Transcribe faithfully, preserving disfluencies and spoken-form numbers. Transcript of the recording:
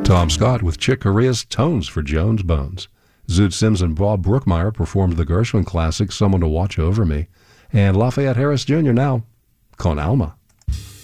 Tom Scott with Chick Corea's Tones for Jones Bones. Zoot Sims and Bob Brookmeyer performed the Gershwin classic Someone to Watch Over Me. And Lafayette Harris Junior now, Con Alma.